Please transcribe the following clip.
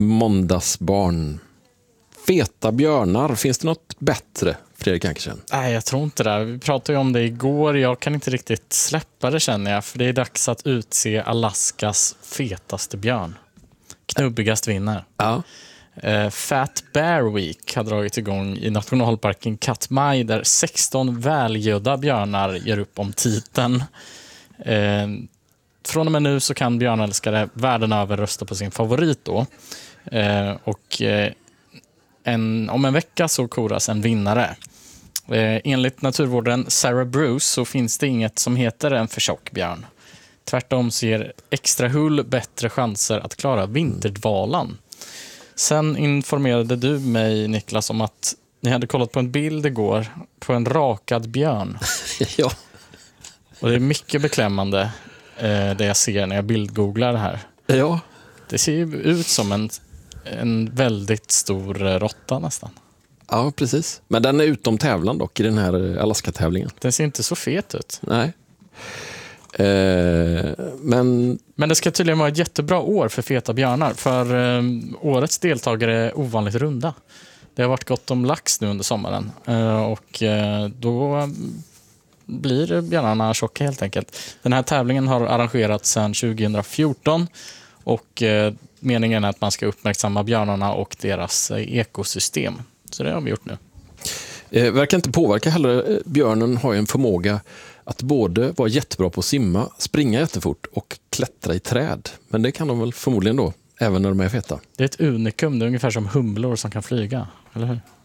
Måndagsbarn. Feta björnar. Finns det något bättre, Fredrik Ankersen? Nej, jag tror inte det. Vi pratade ju om det igår. Jag kan inte riktigt släppa det, känner jag. För det är dags att utse Alaskas fetaste björn. Knubbigast vinner. Ja. Fat Bear Week har dragit igång i nationalparken Katmai, där 16 välgödda björnar ger upp om titeln. Från och med nu så kan björnälskare världen över rösta på sin favorit då. Om en vecka så koras en vinnare. Enligt naturvården Sarah Bruce så finns det inget som heter en för tjock björn. Tvärtom så ger extra hull bättre chanser att klara vinterdvalan. Sen informerade du mig, Niklas, om att ni hade kollat på en bild igår på en rakad björn. Ja. Och det är mycket beklämmande det jag ser när jag bildgooglar det här. Ja. Det ser ju ut som en väldigt stor råtta nästan. Ja, precis. Men den är utom tävlan dock i den här Alaska-tävlingen. Den ser inte så fet ut. Nej. Men det ska tydligen vara ett jättebra år för feta björnar. För årets deltagare är ovanligt runda. Det har varit gott om lax nu under sommaren. Och då blir björnarna tjocka helt enkelt. Den här tävlingen har arrangerats sedan 2014. Och meningen är att man ska uppmärksamma björnarna och deras ekosystem. Så det har vi gjort nu. Verkar inte påverka heller. Björnen har ju en förmåga att både vara jättebra på att simma, springa jättefort och klättra i träd. Men det kan de väl förmodligen då, även när de är feta. Det är ett unikum, det är ungefär som humlor som kan flyga, eller hur?